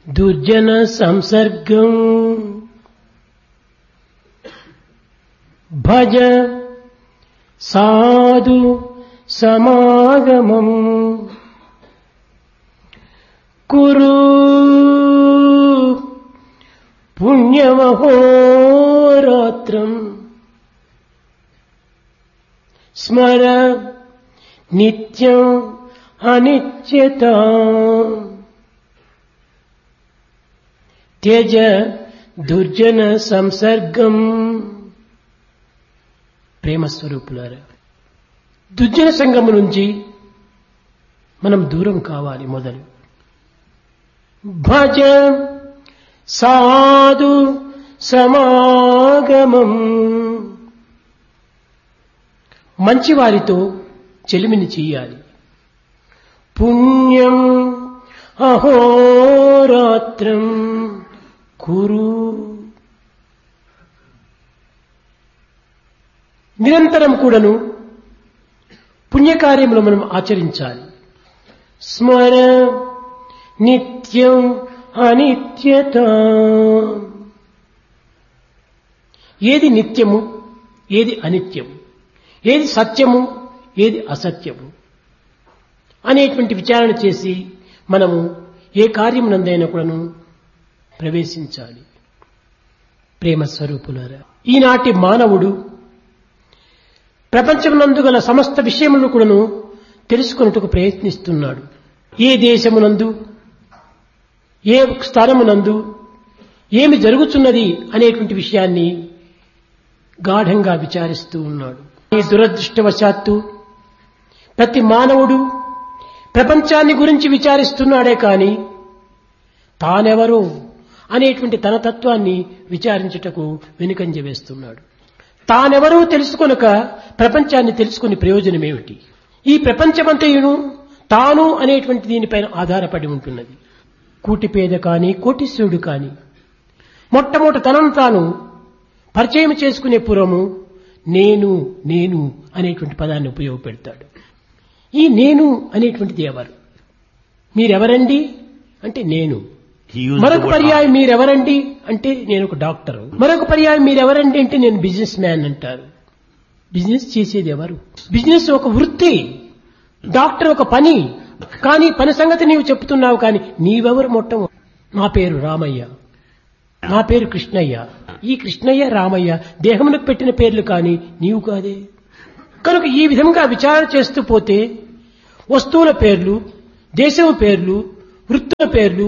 దుర్జన సంసర్గం భజ సాధు సమాగమం కురు పుణ్యమహోరాత్రం స్మర నిత్యం అనిత్యతాం త్యజ దుర్జన సంసర్గం. ప్రేమస్వరూపులారా, దుర్జన సంగము నుంచి మనం దూరం కావాలి. మొదలు భజ సాధు సమాగమం, మంచివారితో చెలిమిని చెయ్యాలి. పుణ్యం అహోరాత్రం కురు, నిరంతరం కూడాను పుణ్యకార్యములు మనం ఆచరించాలి. స్మర నిత్యం అనిత్యత, ఏది నిత్యము, ఏది అనిత్యము, ఏది సత్యము, ఏది అసత్యము అనేటువంటి విచారణ చేసి మనము ఏ కార్యమునందైనా కూడాను ప్రవేశించాలి. ప్రేమ స్వరూపులారా, ఈనాటి మానవుడు ప్రపంచమునందు గల సమస్త విషయములను కూడాను తెలుసుకొనుటకు ప్రయత్నిస్తున్నాడు. ఏ దేశమునందు, ఏ స్థానమునందు ఏమి జరుగుతున్నది అనేటువంటి విషయాన్ని గాఢంగా విచారిస్తూ ఉన్నాడు. ఈ దురదృష్టవశాత్తు ప్రతి మానవుడు ప్రపంచాన్ని గురించి విచారిస్తున్నాడే కాని తానెవరో అనేటువంటి తన తత్వాన్ని విచారించుటకు వెనుకంజ వేస్తున్నాడు. తానెవరో తెలుసుకొనక ప్రపంచాన్ని తెలుసుకునే ప్రయోజనమేమిటి? ఈ ప్రపంచమంతయును తాను అనేటువంటి దీనిపైన ఆధారపడి ఉంటున్నది. కూటిపేద కాని కోటీశ్వరుడు కాని మొట్టమొదట తనను తాను పరిచయం చేసుకునే పూర్వము నేను నేను అనేటువంటి పదాన్ని ఉపయోగపెడతాడు. ఈ నేను అనేటువంటిది ఎవరు? మీరెవరండి అంటే నేను. మరొక పర్యాయం మీరెవరండి అంటే నేను ఒక డాక్టర్. మరొక పర్యాయం మీరెవరండి అంటే నేను బిజినెస్ మ్యాన్ అంటారు. బిజినెస్ చేసేది ఎవరు? బిజినెస్ ఒక వృత్తి, డాక్టర్ ఒక పని. కానీ పని సంగతి నీవు చెప్తున్నావు, కానీ నీవెవరు? మొట్టమొదటి నా పేరు రామయ్య, నా పేరు కృష్ణయ్య. ఈ కృష్ణయ్య రామయ్య దేహమునకు పెట్టిన పేర్లు కానీ నీవు కాదే. కనుక ఈ విధంగా విచారణ చేస్తూ పోతే వస్తువుల పేర్లు, దేశం పేర్లు, వృత్తుల పేర్లు,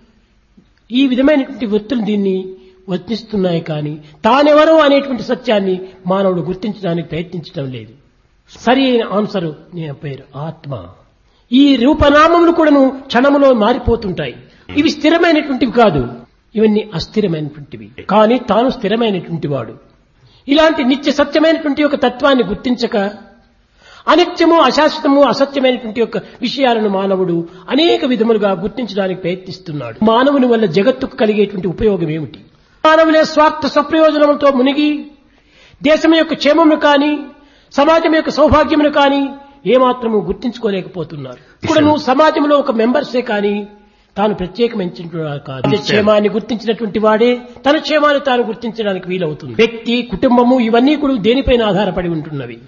ఈ విధమైనటువంటి వృత్తులు దీన్ని వర్తిస్తున్నాయి. కానీ తానెవరో అనేటువంటి సత్యాన్ని మానవుడు గుర్తించడానికి ప్రయత్నించడం లేదు. సరి అయిన ఆన్సరు నేను పేరు ఆత్మ. ఈ రూపనామములు కూడాను క్షణములో మారిపోతుంటాయి. ఇవి స్థిరమైనటువంటివి కాదు, ఇవన్నీ అస్థిరమైనటువంటివి. కానీ తాను స్థిరమైనటువంటి వాడు. ఇలాంటి నిత్య సత్యమైనటువంటి ఒక తత్వాన్ని గుర్తించక అనిత్యము, అశాశ్వతము, అసత్యమైనటువంటి యొక్క విషయాలను మానవుడు అనేక విధములుగా గుర్తించడానికి ప్రయత్నిస్తున్నాడు. మానవుని వల్ల జగత్తుకు కలిగేటువంటి ఉపయోగం ఏమిటి? మానవులే స్వార్థ స్వప్రయోజనములతో మునిగి దేశం యొక్క క్షేమమును కానీ సమాజం యొక్క సౌభాగ్యమును కానీ ఏమాత్రము గుర్తించుకోలేకపోతున్నారు. ఇప్పుడు నువ్వు సమాజంలో ఒక మెంబర్సే కానీ తాను ప్రత్యేకమైనటువంటి కాదు. క్షేమాన్ని గుర్తించినటువంటి వాడే తన క్షేమాన్ని తాను గుర్తించడానికి వీలవుతుంది. వ్యక్తి, కుటుంబము ఇవన్నీ కూడా దేనిపైన ఆధారపడి ఉంటున్నవి?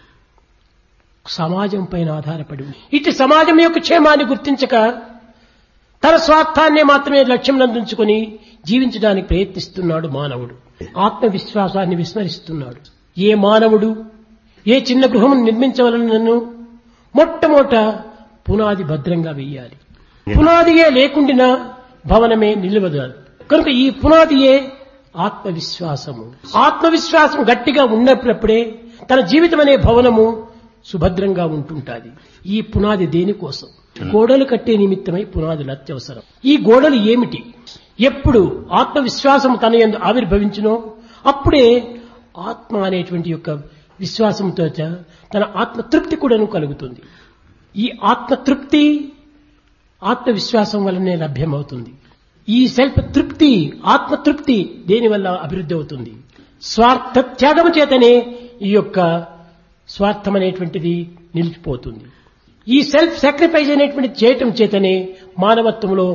సమాజం పైన ఆధారపడి ఉంది. ఇటు సమాజం యొక్క క్షేమాన్ని గుర్తించక తన స్వార్థాన్నే మాత్రమే లక్ష్యం నందుంచుకొని జీవించడానికి ప్రయత్నిస్తున్నాడు మానవుడు. ఆత్మవిశ్వాసాన్ని విస్మరిస్తున్నాడు. ఏ మానవుడు ఏ చిన్న గృహం నిర్మించవలనను మొట్టమొదట పునాది భద్రంగా వేయాలి. పునాదియే లేకుండినా భవనమే నిలవదు. కనుక ఈ పునాదియే ఆత్మవిశ్వాసము. ఆత్మవిశ్వాసం గట్టిగా ఉన్నప్పుడే తన జీవితం అనే భవనము సుభద్రంగా ఉంటుంటాది. ఈ పునాది దేనికోసం? గోడలు కట్టే నిమిత్తమై పునాదులు అత్యవసరం. ఈ గోడలు ఏమిటి? ఎప్పుడు ఆత్మవిశ్వాసం తన యందు ఆవిర్భవించునో అప్పుడే ఆత్మ అనేటువంటి యొక్క విశ్వాసంతో తన ఆత్మతృప్తి కూడాను కలుగుతుంది. ఈ ఆత్మతృప్తి ఆత్మవిశ్వాసం వల్లనే లభ్యమవుతుంది. ఈ సెల్ఫ్ తృప్తి, ఆత్మతృప్తి దేనివల్ల అభివృద్ధి అవుతుంది? స్వార్థ త్యాగం చేతనే ఈ యొక్క స్వార్థం అనేటువంటిది నిలిచిపోతుంది. ఈ సెల్ఫ్ సాక్రిఫైస్ అనేటువంటి చేయటం చేతనే మానవత్వంలో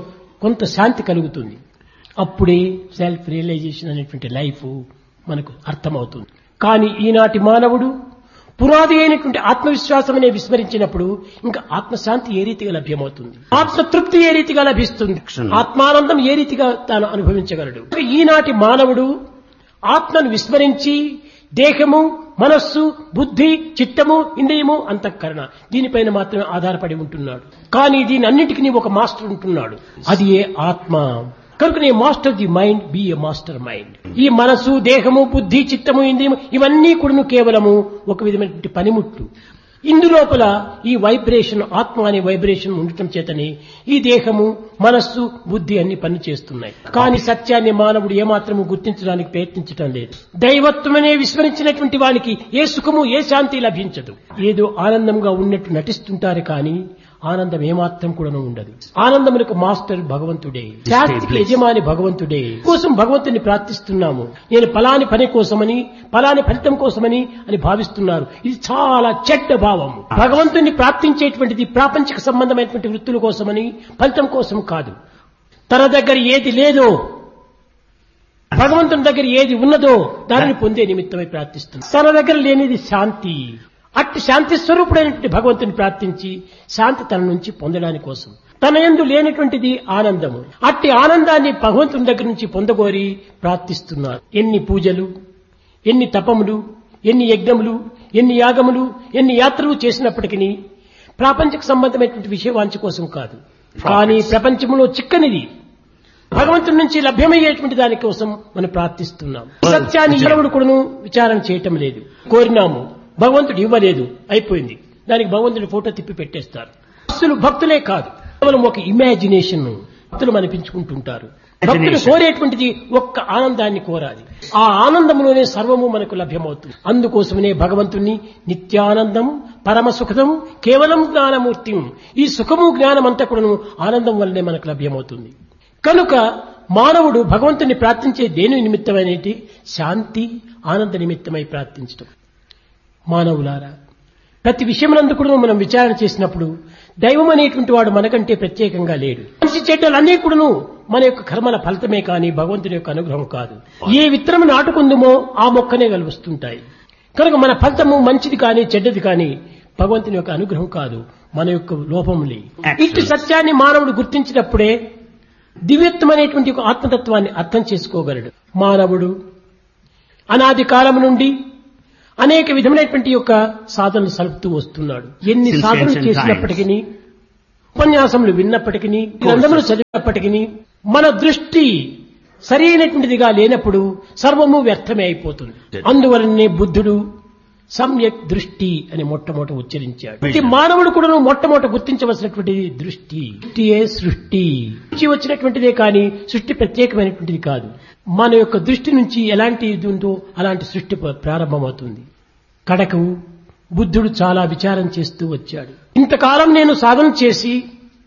కొంత శాంతి కలుగుతుంది. అప్పుడే సెల్ఫ్ రియలైజేషన్ అనేటువంటి లైఫ్ మనకు అర్థమవుతుంది. కానీ ఈనాటి మానవుడు పునాది అయినటువంటి ఆత్మవిశ్వాసం అనే విస్మరించినప్పుడు ఇంకా ఆత్మశాంతి ఏ రీతిగా లభ్యమవుతుంది, ఆత్మతృప్తి ఏ రీతిగా లభిస్తుంది, ఆత్మానందం ఏ రీతిగా తాను అనుభవించగలడు. ఈనాటి మానవుడు ఆత్మను విస్మరించి దేహము, మనస్సు, బుద్ధి, చిత్తము, ఇంద్రియము, అంతఃకరణ దీనిపైన మాత్రమే ఆధారపడి ఉంటున్నాడు. కానీ దీని అన్నింటికీ ఒక మాస్టర్ ఉంటున్నాడు, అది ఏ ఆత్మ. కనుకనే master the mind, B A master mind. ఈ మనసు, దేహము, బుద్ధి, చిత్తము, ఇంద్రియము ఇవన్నీ కూడా కేవలము ఒక విధమైనటువంటి పనిముట్లు. ఇందులోపల ఈ వైబ్రేషన్, ఆత్మ అనే వైబ్రేషన్ ఉండటం చేతనే ఈ దేహము, మనస్సు, బుద్ధి అన్ని పని చేస్తున్నాయి. కానీ సత్యాన్ని మానవుడు ఏమాత్రము గుర్తించడానికి ప్రయత్నించడం లేదు. దైవత్వమనే విస్మరించినటువంటి వానికి ఏ సుఖము, ఏ శాంతి లభించదు. ఏదో ఆనందంగా ఉన్నట్టు నటిస్తుంటారు కానీ ఆనందం ఏమాత్రం కూడా ఉండదు. ఆనందమునకు మాస్టర్ భగవంతుడే, శాంతికి యజమాని భగవంతుడే. కోసం భగవంతుని ప్రార్థిస్తున్నాము. నేను ఫలాని పని కోసమని, ఫలాని ఫలితం కోసమని అని భావిస్తున్నారు. ఇది చాలా చెడ్డ భావం. భగవంతుని ప్రార్థించేటువంటిది ప్రాపంచిక సంబంధమైనటువంటి వృత్తుల కోసమని, ఫలితం కోసం కాదు. తన దగ్గర ఏది లేదో, భగవంతుని దగ్గర ఏది ఉన్నదో దానిని పొందే నిమిత్తమై ప్రార్థిస్తుంది. తన దగ్గర లేనిది శాంతి. అట్టి శాంతి స్వరూపుడైనటువంటి భగవంతుని ప్రార్థించి శాంతి తన నుంచి పొందడానికి కోసం, తన యందు లేనటువంటిది ఆనందము. అట్టి ఆనందాన్ని భగవంతుని దగ్గర నుంచి పొందగోరి ప్రార్థిస్తున్నారు. ఎన్ని పూజలు, ఎన్ని తపములు, ఎన్ని యజ్ఞములు, ఎన్ని యాగములు, ఎన్ని యాత్రలు చేసినప్పటికీ ప్రాపంచిక సంబంధమైనటువంటి విషయవాంఛ కోసం కాదు. కానీ ప్రపంచంలో చిక్కనిది భగవంతుడి నుంచి లభ్యమయ్యేటువంటి దాని కోసం మనం ప్రార్థిస్తున్నాం. సత్యాన్ని ఎవరు కూడాను విచారణ చేయటం లేదు. కోరినాము, భగవంతుడు ఇవ్వలేదు, అయిపోయింది. దానికి భగవంతుడి ఫోటో తిప్పి పెట్టేస్తారు. అసలు భక్తులే కాదు, కేవలం ఒక ఇమాజినేషన్ భక్తులు అనిపించుకుంటుంటారు. భక్తులు కోరేటువంటిది ఒక్క ఆనందాన్ని కోరాలి. ఆ ఆనందంలోనే సర్వము మనకు లభ్యమవుతుంది. అందుకోసమనే భగవంతుణ్ణి నిత్యానందం, పరమ సుఖదం, కేవలం జ్ఞానమూర్తి, ఈ సుఖము జ్ఞానం అంతా కూడా ఆనందం వల్లనే మనకు లభ్యమవుతుంది. కనుక మానవుడు భగవంతుని ప్రార్థించే దేని నిమిత్తమైనటి శాంతి, ఆనంద నిమిత్తమై ప్రార్థించడం. మానవులారా, ప్రతి విషయమునందు కూడా మనం విచారణ చేసినప్పుడు దైవం అనేటువంటి వాడు మనకంటే ప్రత్యేకంగా లేడు. మంచి చెడ్డలన్నీ కూడాను మన యొక్క కర్మల ఫలితమే కానీ భగవంతుని యొక్క అనుగ్రహం కాదు. ఏ విత్తనం నాటుకుందుమో ఆ మొక్కనే కలుస్తుంటాయి. కనుక మన ఫలితము మంచిది కానీ చెడ్డది కానీ భగవంతుని యొక్క అనుగ్రహం కాదు, మన యొక్క లోపములే. ఇట్టి సత్యాన్ని మానవుడు గుర్తించినప్పుడే దివ్యత్వమైనటువంటి ఒక ఆత్మతత్వాన్ని అర్థం చేసుకోగలడు. మానవుడు అనాది కాలం నుండి అనేక విధమైనటువంటి యొక్క సాధనలు సలుపుతూ వస్తున్నాడు. ఎన్ని సాధనలు చేసినప్పటికీ, ఉపన్యాసములు విన్నప్పటికీ, గ్రంథములు చదివినప్పటికీ మన దృష్టి సరైనటువంటిదిగా లేనప్పుడు సర్వము వ్యర్థమే అయిపోతుంది. అందువలనే బుద్ధుడు సమ్యక్ దృష్టి అని మొట్టమొదట ఉచ్చరించాడు. ప్రతి మానవుడు కూడా మొట్టమొదట గుర్తించవలసినటువంటిది దృష్టి. దృష్టియే సృష్టి నుంచి వచ్చినటువంటిదే కానీ సృష్టి ప్రత్యేకమైనటువంటిది కాదు. మన యొక్క దృష్టి నుంచి ఎలాంటి ఇది ఉందో అలాంటి సృష్టి ప్రారంభమవుతుంది. కడకు బుద్ధుడు చాలా విచారం చేస్తూ వచ్చాడు. ఇంతకాలం నేను సాధన చేసి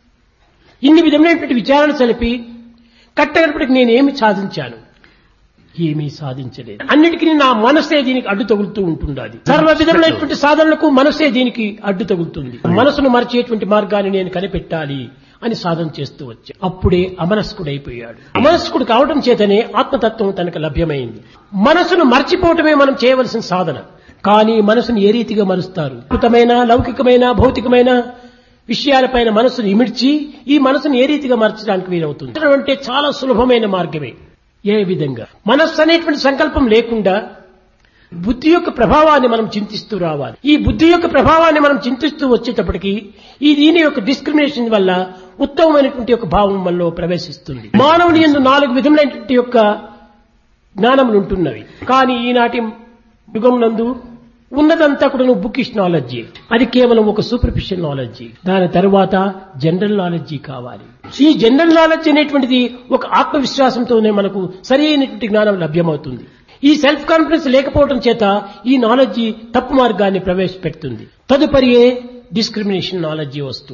ఇన్ని విధమైనటువంటి విచారణ చలిపి కట్టగడపటికి నేనేమి సాధించాను? ఏమీ సాధించలేదు. అన్నిటికీ నా మనసే దీనికి అడ్డు తగులుతూ ఉంటుండాలి. సర్వ విధములైనటువంటి సాధనలకు మనసే దీనికి అడ్డు తగులుతుంది. మనసును మరిచేటువంటి మార్గాన్ని నేను కనిపెట్టాలి అని సాధన చేస్తూ వచ్చా. అప్పుడే అమనస్కుడైపోయాడు. అమనస్కుడు కావడం చేతనే ఆత్మతత్వం తనకు లభ్యమైంది. మనసును మర్చిపోవటమే మనం చేయవలసిన సాధన. కానీ మనసును ఏ రీతిగా మరుస్తారు? కృతమైన, లౌకికమైన, భౌతికమైన విషయాలపైన మనసును ఇమిడ్చి ఈ మనసును ఏ రీతిగా మార్చడానికి వీలవుతుంది అంటే చాలా సులభమైన మార్గమే. ఏ విధంగా? మనస్సు అనేటువంటి సంకల్పం లేకుండా బుద్ధి యొక్క ప్రభావాన్ని మనం చింతిస్తూ రావాలి. ఈ బుద్ధి యొక్క ప్రభావాన్ని మనం చింతిస్తూ వచ్చేటప్పటికి ఈ దీని యొక్క డిస్క్రిమినేషన్ వల్ల ఉత్తమమైనటువంటి యొక్క భావం మనలో ప్రవేశిస్తుంది. మానవుని యందు 4 విధములైనటువంటి యొక్క జ్ఞానములు ఉంటున్నవి. కానీ ఈనాటి యుగమునందు ఉన్నదంతా కూడా బుకిష్ నాలెడ్జీ. అది కేవలం ఒక సూపర్ఫిషియల్ నాలెడ్జీ. దాని తరువాత జనరల్ నాలెడ్జీ కావాలి. ఈ జనరల్ నాలెడ్జ్ అనేటువంటిది ఒక ఆత్మవిశ్వాసంతోనే మనకు సరైనటువంటి జ్ఞానం లభ్యమవుతుంది. ఈ సెల్ఫ్ కాన్ఫిడెన్స్ లేకపోవడం చేత ఈ నాలెడ్జీ తప్పు మార్గాన్ని ప్రవేశపెడుతుంది. తదుపరియే డిస్క్రిమినేషన్ నాలెడ్జీ వస్తుంది.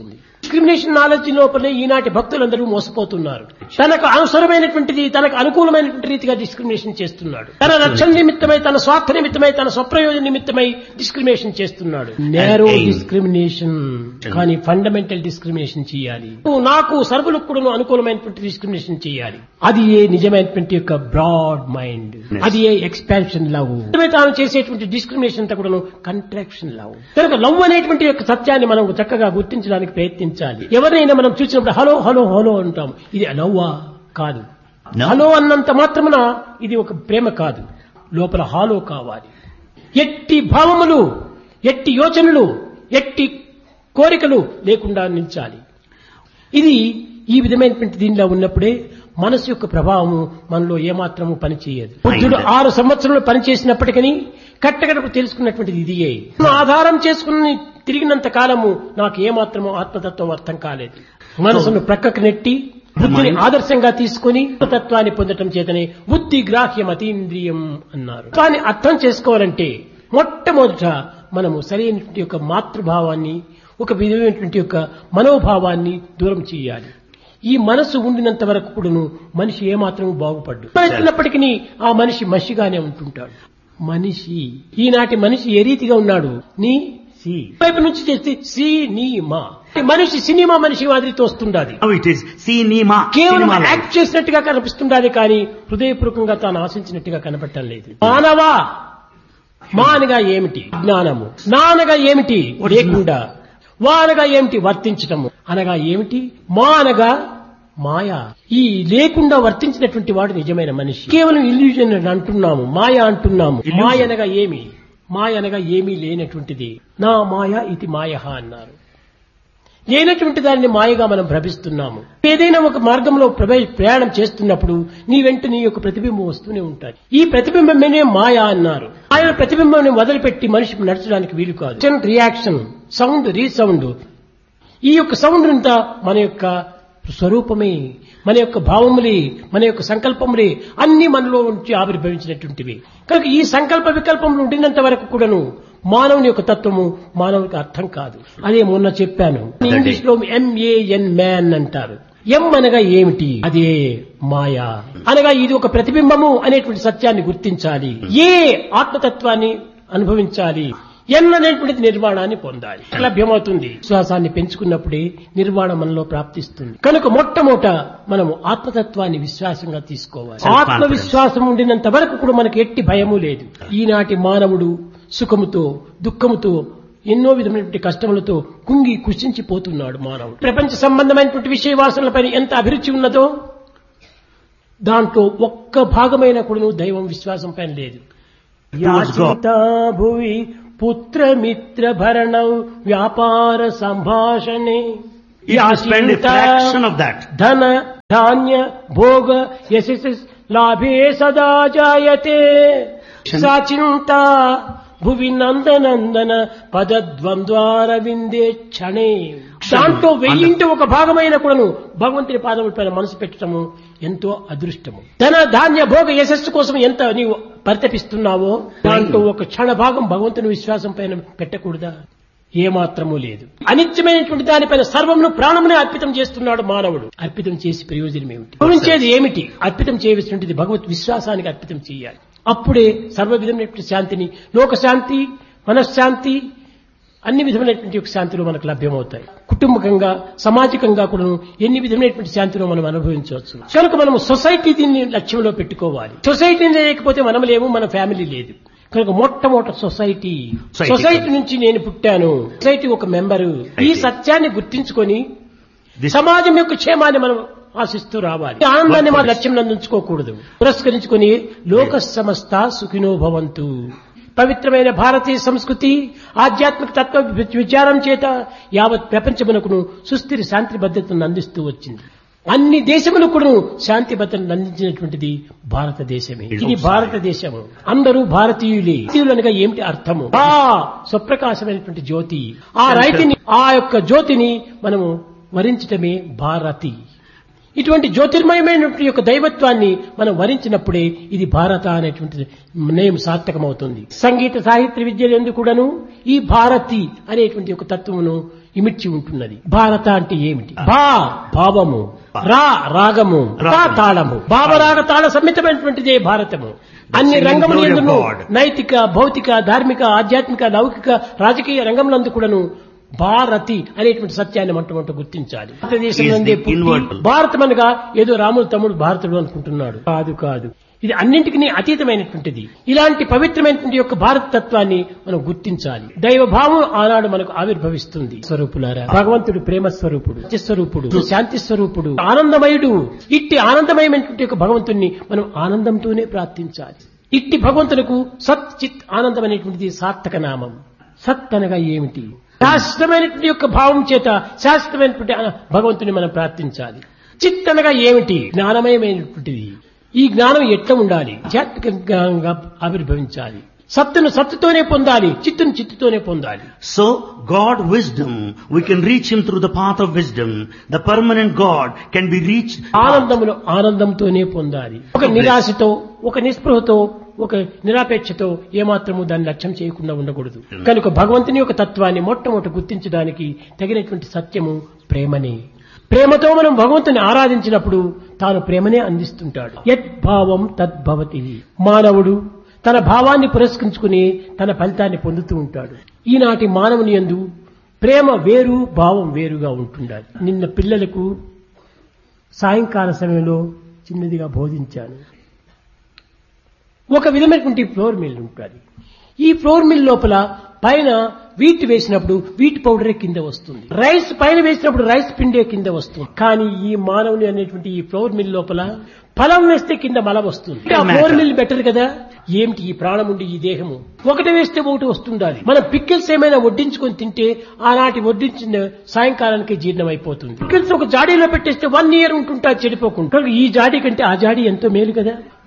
డిస్క్రిమినేషన్ నాలెడ్జ్ లోపలే ఈనాటి భక్తులందరూ మోసపోతున్నారు. తనకు అవసరమైనటువంటిది తనకు అనుకూలమైనటువంటి రీతిగా డిస్క్రిమినేషన్ చేస్తున్నాడు. తన రక్షణ నిమిత్తమై, తన స్వార్థ నిమిత్తమై, తన స్వప్రయోజన నిమిత్తమై డిస్క్రిమినేషన్ చేస్తున్నాడు. నేరో డిస్క్రిమినేషన్, కానీ ఫండమెంటల్ డిస్క్రిమినేషన్ చేయాలి. నాకు సర్వులకు కూడా అనుకూలమైనటువంటి డిస్క్రిమినేషన్ చేయాలి. అది ఏ నిజమైనటువంటి యొక్క బ్రాడ్ మైండ్, అది ఏ ఎక్స్పాన్షన్ లవ్. తాను చేసేటువంటి డిస్క్రిమినేషన్ అంతా కూడా కంట్రాక్షన్ లవ్. కనుక లవ్ అనేటువంటి యొక్క సత్యాన్ని మనం చక్కగా గుర్తించడానికి ప్రయత్నించాలి. ఎవరైనా మనం చూసినప్పుడు హలో హలో హలో అంటాం, ఇది లవ్వా? కాదు. హలో అన్నంత మాత్రమున ఇది ఒక ప్రేమ కాదు, లోపల హాలో కావాలి. ఎట్టి భావములు, ఎట్టి యోచనలు, ఎట్టి కోరికలు లేకుండా నిలిచాలి. ఇది ఈ విధమైనటువంటి దీనిలో ఉన్నప్పుడే మనసు యొక్క ప్రభావము మనలో ఏమాత్రము పనిచేయదు. బుద్ధుడు 6 సంవత్సరాలు పనిచేసినప్పటికీ కట్టకడకు తెలుసుకున్నటువంటిది ఇదియే. ఆధారం చేసుకుని తిరిగినంత కాలము నాకు ఏమాత్రము ఆత్మతత్వం అర్థం కాలేదు. మనసును ప్రక్కకు నెట్టి బుద్ధిని ఆదర్శంగా తీసుకుని తత్వాన్ని పొందటం చేతనే బుద్ధి గ్రాహ్యం అతీంద్రియం అన్నారు. కానీ అర్థం చేసుకోవాలంటే మొట్టమొదట మనము సరైనటువంటి యొక్క మాతృభావాన్ని, ఒక విధమైనటువంటి యొక్క మనోభావాన్ని దూరం చేయాలి. ఈ మనసు ఉండినంత వరకు కూడాను మనిషి ఏమాత్రం బాగుపడ్డు. అయినప్పటికీ ఆ మనిషి మనిషిగానే ఉంటుంటాడు. మనిషి ఈనాటి మనిషి ఏ రీతిగా ఉన్నాడు? నీ సి వైపు నుంచి చేస్తే సినిమా. మనిషి సినిమా మనిషి మాదిరి తోస్తుండాలి. కేవలం యాక్ట్ చేసినట్టుగా కనిపిస్తుండాలి, కానీ హృదయపూర్వకంగా తాను ఆశించినట్టుగా కనపడటం లేదు. మానవా, మానగా ఏమిటి? జ్ఞానము. నానగా ఏమిటి? లేకుండా. వానగా ఏమిటి? వర్తించటము. అనగా ఏమిటి? మా అనగా మాయా. ఈ లేకుండా వర్తించినటువంటి వాడు నిజమైన మనిషి. కేవలం ఇల్యూజన్ అంటున్నాము, మాయ అంటున్నాము. మాయ అనగా ఏమి? మాయ అనగా ఏమీ లేనటువంటిది. నా మాయ ఇది మాయ అన్నారు. లేనటువంటి దానిని మాయగా మనం భ్రమిస్తున్నాము. ఏదైనా ఒక మార్గంలో ప్రయాణం చేస్తున్నప్పుడు నీ వెంట నీ యొక్క ప్రతిబింబం వస్తూనే ఉంటాయి. ఈ ప్రతిబింబమే మాయ అన్నారు. ఆయన ప్రతిబింబాన్ని వదిలిపెట్టి మనిషి నడచడానికి వీలు కాదు. Reaction, sound, resound. ఈ యొక్క సౌండ్ అంతా మన యొక్క స్వరూపమే, మన యొక్క భావములే, మన యొక్క సంకల్పములే అన్ని మనలో నుంచి ఆవిర్భవించినటువంటివి. కనుక ఈ సంకల్ప వికల్పములు ఉండినంత వరకు కూడాను మానవుని యొక్క తత్వము మానవునికి అర్థం కాదు. అదే మొన్న చెప్పాను. ఇంగ్లీష్ లో MAN మ్యాన్ అంటారు. ఎం అనగా ఏమిటి? అదే మాయా. అనగా ఇది ఒక ప్రతిబింబము అనేటువంటి సత్యాన్ని గుర్తించాలి. ఏ ఆత్మతత్వాన్ని అనుభవించాలి. ఎన్ అనేటువంటిది నిర్వాణాన్ని పొందాలి. లభ్యమవుతుంది. విశ్వాసాన్ని పెంచుకున్నప్పుడే నిర్వాణం మనలో ప్రాప్తిస్తుంది. కనుక మొట్టమొదట మనము ఆత్మతత్వాన్ని విశ్వాసంగా తీసుకోవాలి. ఆత్మవిశ్వాసం ఉండినంత వరకు కూడా మనకి ఎట్టి భయము లేదు. ఈనాటి మానవుడు సుఖముతో, దుఃఖముతో, ఎన్నో విధమైనటువంటి కష్టములతో కుంగి కుషించిపోతున్నాడు మానవుడు. ప్రపంచ సంబంధమైనటువంటి విషయ వాసనలపై ఎంత అభిరుచి ఉన్నదో దాంట్లో ఒక్క భాగమైన కూడా దైవం విశ్వాసం పైన లేదు. భువి పుత్రమిత్ర భరణం వ్యాపార సంభాషణే ధన ధాన్య భోగ యశస్ లాభే సదా జాయతే సాచింత భువి నందనందన పదద్వంద్వార విందే క్షణే. దాంట్లో 1000 ఒక భాగమైన కూడాను భగవంతుని పాదముల పైన మనసు పెట్టడము ఎంతో అదృష్టము. ధన ధాన్య భోగ యశస్సు కోసం ఎంత నీవు పరితపిస్తున్నావో దాంట్లో ఒక క్షణ భాగం భగవంతుని విశ్వాసం పైన పెట్టకూడదా? ఏమాత్రమూ లేదు. అనిత్యమైనటువంటి దానిపైన సర్వమును ప్రాణమునే అర్పితం చేస్తున్నాడు మానవుడు. అర్పితం చేసి ప్రయోజనం ఏమిటి? గురించేది ఏమిటి? అర్పితం చేయవలసినటువంటి భగవత్ విశ్వాసానికి అర్పితం చేయాలి. అప్పుడే సర్వ విధమైనటువంటి శాంతిని, లోకశాంతి, మనశ్శాంతి, అన్ని విధమైనటువంటి శాంతులు మనకు లభ్యమవుతాయి. కుటుంబకంగా, సామాజికంగా కూడా ఎన్ని విధమైనటువంటి శాంతులు మనం అనుభవించవచ్చు. కనుక మనం సొసైటీ దీన్ని లక్ష్యంలో పెట్టుకోవాలి. సొసైటీ లేకపోతే మనం లేము, మన ఫ్యామిలీ లేదు. కనుక మొట్టమొదటి సొసైటీ నుంచి నేను పుట్టాను, సొసైటీ ఒక మెంబరు. ఈ సత్యాన్ని గుర్తించుకొని సమాజం యొక్క క్షేమాన్ని మనం ఆశిస్తూ రావాలి. ఆనందాన్ని మన లక్ష్యం నందించుకోకూడదు. పురస్కరించుకొని లోక సమస్త సుఖినో భవంతు. పవిత్రమైన భారతీయ సంస్కృతి ఆధ్యాత్మిక తత్వ విచారం చేత యావత్ ప్రపంచమునకును సుస్థిర శాంతి భద్రతను అందిస్తూ వచ్చింది. అన్ని దేశములు కూడా శాంతి భద్రతను అందించినటువంటిది భారతదేశమే. ఇది భారతదేశము. అందరూ భారతీయులే. భారతీయులనగా ఏమిటి అర్థము? స్వప్రకాశమైనటువంటి జ్యోతి. ఆ రైతిని, ఆ యొక్క జ్యోతిని మనము వరించటమే భారతి. ఇటువంటి జ్యోతిర్మయమైనటువంటి యొక్క దైవత్వాన్ని మనం వరించినప్పుడే ఇది భారత అనేటువంటి నేమ్ సార్థకమవుతుంది. సంగీత సాహిత్య విద్యలందు కూడాను ఈ భారతి అనేటువంటి ఒక తత్వమును ఇమిడ్చి ఉంటున్నది. భారత అంటే ఏమిటి? భావము, రాగము, తాళము, భావరాగ తాళ సమ్మితమైనటువంటిదే భారతము. అన్ని రంగములందును నైతిక, భౌతిక, ధార్మిక, ఆధ్యాత్మిక, లౌకిక, రాజకీయ రంగములందు కూడాను భారతి అనేటువంటి సత్యాన్ని మొట్టమొదట గుర్తించాలి. భారతదేశంలోనే భారతం అనగా ఏదో రాముడు తమ్ముడు భారతుడు అనుకుంటున్నాడు. కాదు, ఇది అన్నింటికీ అతీతమైనటువంటిది. ఇలాంటి పవిత్రమైనటువంటి యొక్క భారత తత్వాన్ని మనం గుర్తించాలి. దైవభావం ఆనాడు మనకు ఆవిర్భవిస్తుంది. స్వరూపులారా, భగవంతుడు ప్రేమ స్వరూపుడు, స్వరూపుడు, శాంతి స్వరూపుడు, ఆనందమయుడు. ఇట్టి ఆనందమయమైనటువంటి యొక్క భగవంతుణ్ణి మనం ఆనందంతోనే ప్రార్థించాలి. ఇట్టి భగవంతులకు సత్ చిత్ ఆనందం అనేటువంటిది సార్థక నామం. సత్ అనగా ఏమిటి? శాశ్వతమైనటువంటి యొక్క భావం చేత శాశ్వతమైనటువంటి భగవంతుని మనం ప్రార్థించాలి. చిత్ అనగా ఏమిటి? జ్ఞానమయమైనటువంటిది. ఈ జ్ఞానం ఎట్లా ఉండాలి? ఆధ్యాత్మిక జ్ఞానంగా ఆవిర్భవించాలి. సత్తును సత్తుతోనే పొందాలి, చిత్తును చిత్తుతోనే పొందాలి. So God wisdom, we can reach him through the path of wisdom. The permanent God can be reached. ఆనందమును ఆనందంతోనే పొందాలి. ఒక నిరాశతో, ఒక నిస్పృహతో, ఒక నిరాపేక్షతో ఏమాత్రము దాన్ని లక్ష్యం చేయకుండా ఉండకూడదు. కనుక భగవంతుని యొక్క తత్వాన్ని మొట్టమొదటి గుర్తించడానికి తగినటువంటి సత్యము ప్రేమనే. ప్రేమతో మనం భగవంతుని ఆరాధించినప్పుడు తాను ప్రేమనే అందిస్తుంటాడు. యద్భావం తద్భవతి. మానవుడు తన భావాన్ని పురస్కరించుకుని తన ఫలితాన్ని పొందుతూ ఉంటాడు. ఈనాటి మానవుని యందు ప్రేమ వేరు, భావం వేరుగా ఉంటుండాలి. నిన్న పిల్లలకు సాయంకాల సమయంలో చిన్నదిగా బోధించాను. ఒక విధమైనటువంటి ఫ్లోర్ మిల్ ఉంటుంది. ఈ ఫ్లోర్ మిల్ లోపల పైన వీట్ వేసినప్పుడు వీట్ పౌడరే కింద వస్తుంది, రైస్ పైన వేసినప్పుడు రైస్ పిండే కింద వస్తుంది. కానీ ఈ మానవుని అనేటువంటి ఈ ఫ్లోర్ మిల్ లోపల ఫలం వేస్తే కింద మలం వస్తుంది. ఆ ఫ్లోర్ మిల్ బెటర్ కదా. ఏమిటి ఈ ప్రాణం ఉండి ఈ దేహము ఒకటి వేస్తే ఒకటి వస్తుండాలి. మనం పిక్కిల్స్ ఏమైనా వడ్డించుకొని తింటే ఆనాటి వడ్డించిన సాయంకాలానికి జీర్ణం అయిపోతుంది. పిక్కిల్స్ ఒక జాడీలో పెట్టేస్తే 1 year ఉంటుంటా చెడిపోకుండా. ఈ జాడీ కంటే ఆ జాడీ ఎంతో మేలు కదా.